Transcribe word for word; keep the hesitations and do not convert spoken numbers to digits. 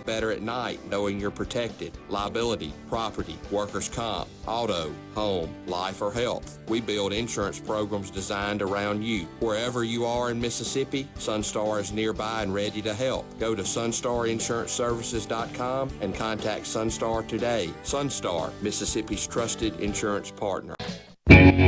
better at night knowing you're protected. Liability, property, workers' comp, auto, home, life, or health. We build insurance programs designed around you. Wherever you are in Mississippi, Sunstar is nearby and ready to help. Go to sunstar insurance services dot com and contact Sunstar today. Sunstar, Mississippi's trusted insurance partner.